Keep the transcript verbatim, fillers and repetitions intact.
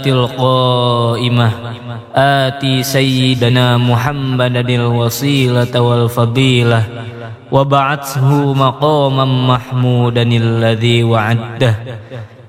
القائمة آتي سيدنا محمدا الوسيلة والفضيلة وبعثه مقاما محمودا الذي وعده